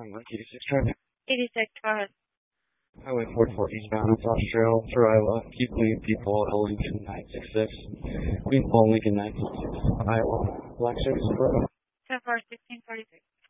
186 traffic. 86, go ahead. Highway 44 eastbound in South Trail through Iowa. Keep clean people at Lincoln 966. Queen Paul Lincoln 966. Iowa. Black Chevy Silverado. 10 4 16 46.